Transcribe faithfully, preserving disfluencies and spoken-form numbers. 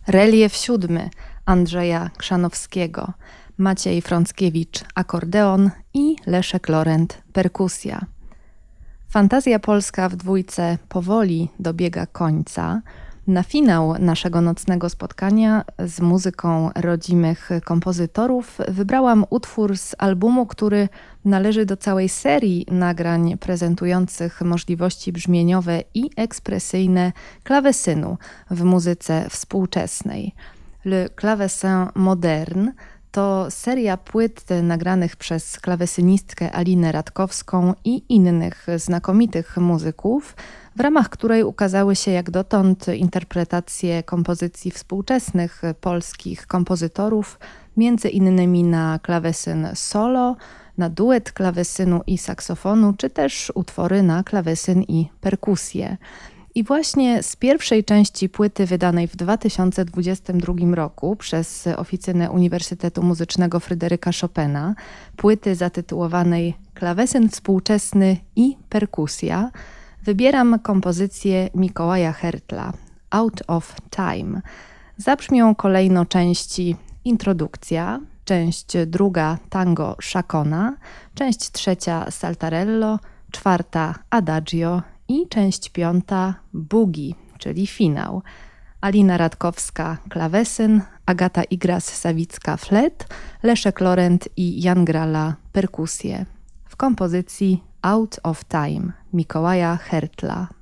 Relief siódmy Andrzeja Chrzanowskiego, Maciej Frąckiewicz akordeon i Leszek Lorent perkusja. Fantazja polska w dwójce powoli dobiega końca. Na finał naszego nocnego spotkania z muzyką rodzimych kompozytorów wybrałam utwór z albumu, który należy do całej serii nagrań prezentujących możliwości brzmieniowe i ekspresyjne klawesynu w muzyce współczesnej. Le Clavecin Moderne to seria płyt nagranych przez klawesynistkę Alinę Radkowską i innych znakomitych muzyków, w ramach której ukazały się jak dotąd interpretacje kompozycji współczesnych polskich kompozytorów, między innymi na klawesyn solo, na duet klawesynu i saksofonu, czy też utwory na klawesyn i perkusję. I właśnie z pierwszej części płyty wydanej w dwa tysiące dwudziestym drugim roku przez Oficynę Uniwersytetu Muzycznego Fryderyka Chopina, płyty zatytułowanej Klawesyn współczesny i perkusja, wybieram kompozycję Mikołaja Hertla, Out of Time. Zabrzmią kolejno części introdukcja, część druga tango Chacona, część trzecia saltarello, czwarta adagio i część piąta boogie, czyli finał. Alina Radkowska klawesyn, Agata Igras-Sawicka flet, Leszek Lorent i Jan Grala perkusje w kompozycji Out of Time Mikołaja Hertla.